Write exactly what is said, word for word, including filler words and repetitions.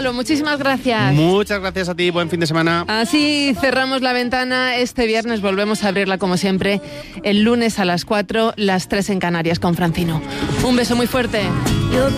Pedro, muchísimas gracias. Muchas gracias a ti, buen fin de semana. Así cerramos la ventana. Este viernes volvemos a abrirla como siempre. El lunes a las cuatro, las tres en Canarias con Francino. Un beso muy fuerte.